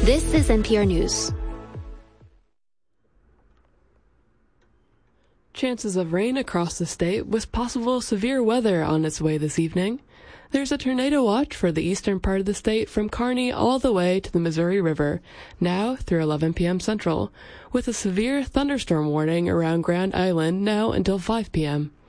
This is NPR News. Chances of rain across the state with possible severe weather on its way this evening. There's a tornado watch for the eastern part of the state from Kearney all the way to the Missouri River, now through 11 p.m. Central, with a severe thunderstorm warning around Grand Island now until 5 p.m.